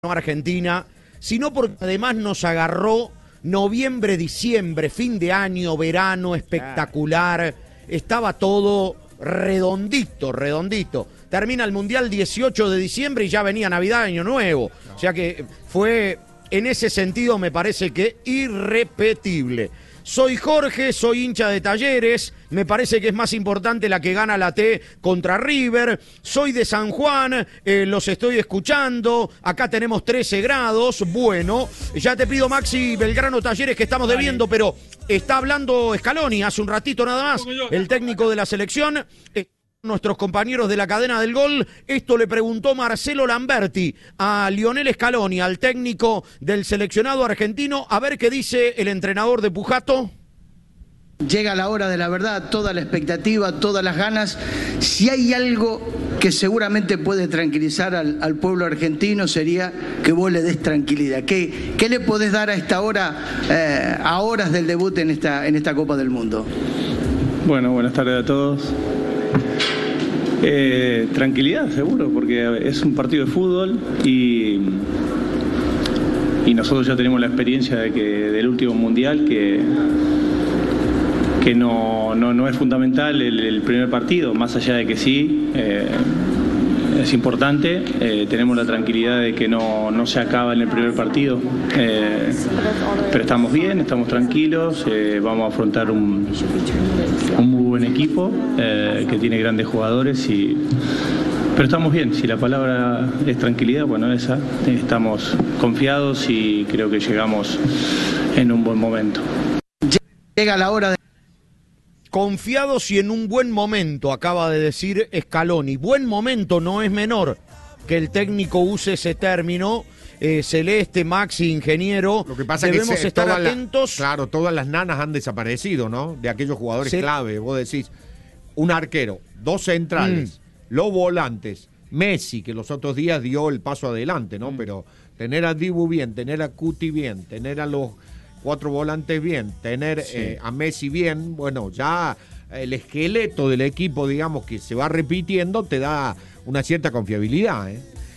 Argentina, sino porque además nos agarró noviembre, diciembre, fin de año, verano, espectacular. Estaba todo redondito, redondito. Termina el Mundial 18 de diciembre y ya venía Navidad, Año Nuevo. O sea que fue, en ese sentido, me parece que irrepetible. Soy Jorge, soy hincha de Talleres, me parece que es más importante la que gana la T contra River. Soy de San Juan, los estoy escuchando, acá tenemos 13 grados. Bueno, ya te pido, Maxi, Belgrano Talleres, que estamos debiendo, pero está hablando Scaloni hace un ratito nada más, el técnico de la selección. Nuestros compañeros de la cadena del gol, esto le preguntó Marcelo Lamberti a Lionel Scaloni, al técnico del seleccionado argentino, a ver qué dice el entrenador de Pujato. Llega la hora de la verdad, toda la expectativa, todas las ganas. Si hay algo que seguramente puede tranquilizar al pueblo argentino, sería que vos le des tranquilidad. ¿Qué le podés dar a esta hora, a horas del debut en esta Copa del Mundo? Bueno, buenas tardes a todos. Tranquilidad, seguro, porque es un partido de fútbol y nosotros ya tenemos la experiencia del último mundial que no es fundamental el primer partido, más allá de que sí es importante. Tenemos la tranquilidad de que no se acaba en el primer partido, pero estamos bien, estamos tranquilos, vamos a afrontar un muy buen equipo que tiene grandes jugadores, pero estamos bien. Si la palabra es tranquilidad, bueno, esa, estamos confiados y creo que llegamos en un buen momento. Llega la hora de... Confiados y en un buen momento, acaba de decir Scaloni. Buen momento no es menor que el técnico use ese término. Celeste, Maxi, ingeniero, lo que pasa debemos es que estar atentos. Claro, todas las nanas han desaparecido, ¿no? De aquellos jugadores clave. Vos decís, un arquero, dos centrales, los volantes, Messi, que los otros días dio el paso adelante, ¿no? Pero tener a Dibu bien, tener a Cuti bien, tener a los 4 volantes bien, tener a Messi bien, bueno, ya el esqueleto del equipo, digamos, que se va repitiendo, te da una cierta confiabilidad,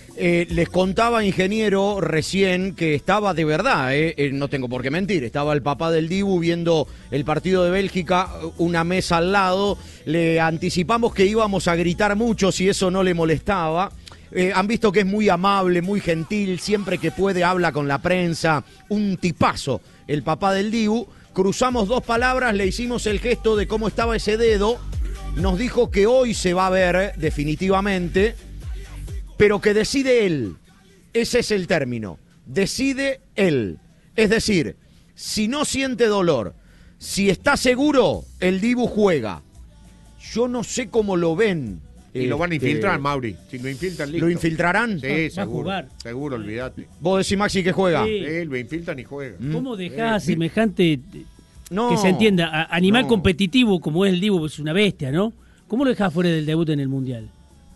Les contaba, ingeniero, recién que estaba de verdad, no tengo por qué mentir, estaba el papá del Dibu viendo el partido de Bélgica, una mesa al lado, le anticipamos que íbamos a gritar mucho si eso no le molestaba. Han visto que es muy amable, muy gentil, siempre que puede habla con la prensa, un tipazo el papá del Dibu. Cruzamos 2 palabras, le hicimos el gesto de cómo estaba ese dedo, nos dijo que hoy se va a ver definitivamente, pero que decide él. Ese es el término, decide él. Es decir, si no siente dolor, si está seguro, el Dibu juega. Yo no sé cómo lo ven. Y lo van a infiltrar, Mauri. Si lo infiltran, listo. ¿Lo infiltrarán? Sí, seguro. Seguro, olvídate. ¿Vos decís, Maxi, que juega? Sí, lo infiltran y juega. ¿Cómo dejás a semejante, no, que se entienda, animal competitivo como es el Dibu, es una bestia, ¿no? ¿Cómo lo dejás fuera del debut en el Mundial?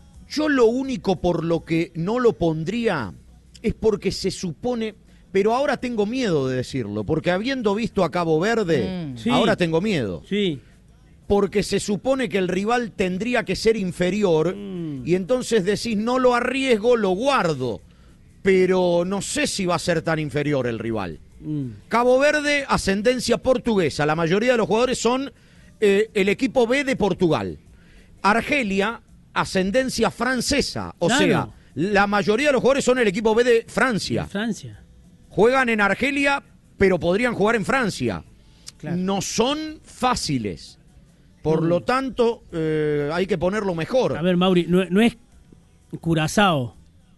Yo lo único por lo que no lo pondría es porque se supone, pero ahora tengo miedo de decirlo, porque habiendo visto a Cabo Verde, ahora tengo miedo. Sí. Porque se supone que el rival tendría que ser inferior y entonces decís, no lo arriesgo, lo guardo, pero no sé si va a ser tan inferior el rival. Cabo Verde, ascendencia portuguesa, la mayoría de los jugadores son el equipo B de Portugal. Argelia, ascendencia francesa, o sea, la mayoría de los jugadores son el equipo B de Francia. Francia. Juegan en Argelia, pero podrían jugar en Francia. Claro. No son fáciles. Por lo tanto, hay que ponerlo mejor. A ver, Mauri, no es Curazao.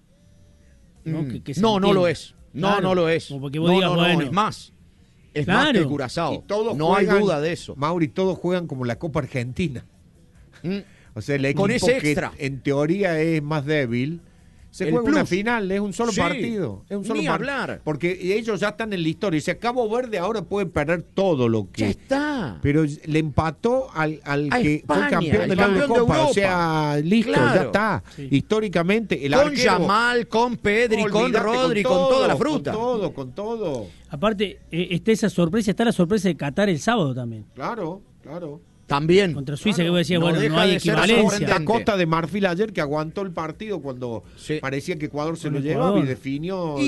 No, no lo es. Claro. No lo es. Como porque vos digas, bueno. Es más. Es claro. más que Curazao. No hay duda de eso. Mauri, todos juegan como la Copa Argentina. O sea, el equipo con ese extra, que en teoría es más débil, se juega una final, es un solo partido. Es un solo hablar. Porque ellos ya están en la historia. Y si Cabo Verde ahora puede perder todo lo que... Ya está. Pero le empató al que España, fue campeón de la Eurocopa. O sea, listo, ya está. Sí. Históricamente, el con arquero... Yamal, con Pedri, con Rodri, con toda la fruta. Con todo. Aparte, está esa sorpresa, está la sorpresa de Qatar el sábado también. Claro. También. Contra Suiza, que vos decías, no bueno, deja no hay de ser equivalencia. sorprendente. Costa de Marfil ayer que aguantó el partido cuando Sí. parecía que Ecuador se Con lo Ecuador. llevaba y definió.